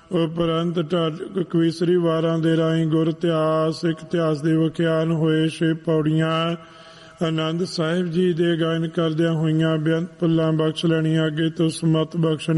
ਉਪਰੰਤ ਕਵੀਸਰੀ ਵਾਰਾਂ ਦੇ ਰਾਹੀਂ ਗੁਰ ਇਤਿਹਾਸ ਸਿੱਖ ਇਤਿਹਾਸ ਦੇ ਵਿਖਿਆਨ ਹੋਏ 6 ਪੌੜੀਆਂ ਆਨੰਦ ਸਾਹਿਬ ਜੀ ਦੇ ਗਾਇਨ ਕਰਦਿਆਂ ਹੋਈਆਂ ਬੇਅੰਤ ਭੁੱਲਾਂ ਬਖਸ਼ ਲੈਣੀਆਂ, ਅੱਗੇ ਤੋਂ ਸਮਤ ਬਖਸ਼ਣੀ।